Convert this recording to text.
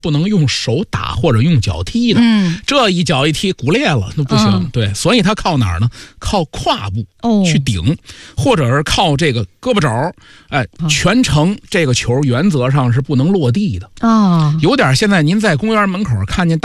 不能用手打或者用脚踢的，这一脚一踢骨裂了那不行，对，所以他靠哪儿呢？靠胯部去顶，或者是靠这个胳膊肘，全程这个球原则上是不能落地的，有点现在您在公园门口看见